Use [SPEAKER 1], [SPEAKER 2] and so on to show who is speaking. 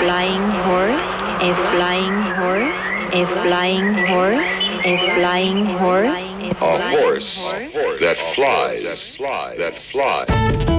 [SPEAKER 1] flying horse, a flying horse, a flying horse, a flying horse.
[SPEAKER 2] A horse that flies, that flies.